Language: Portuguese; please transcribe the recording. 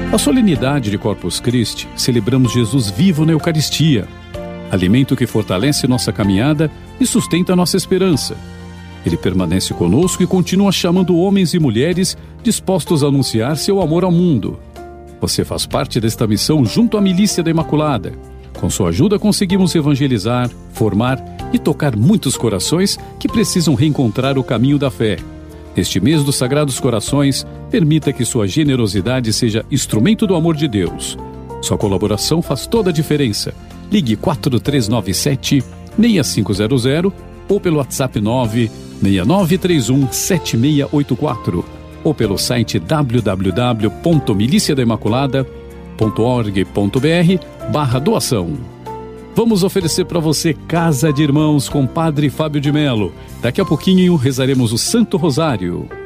Na solenidade de Corpus Christi, celebramos Jesus vivo na Eucaristia, alimento que fortalece nossa caminhada e sustenta nossa esperança. Ele permanece conosco e continua chamando homens e mulheres dispostos a anunciar seu amor ao mundo. Você faz parte desta missão junto à Milícia da Imaculada. Com sua ajuda conseguimos evangelizar, formar e tocar muitos corações que precisam reencontrar o caminho da fé. Neste mês dos Sagrados Corações, permita que sua generosidade seja instrumento do amor de Deus. Sua colaboração faz toda a diferença. Ligue 4397-6500 ou pelo WhatsApp 96931-7684 ou pelo site www.miliciadaimaculada.org.br/doação. Vamos oferecer para você Casa de Irmãos com Padre Fábio de Mello. Daqui a pouquinho rezaremos o Santo Rosário.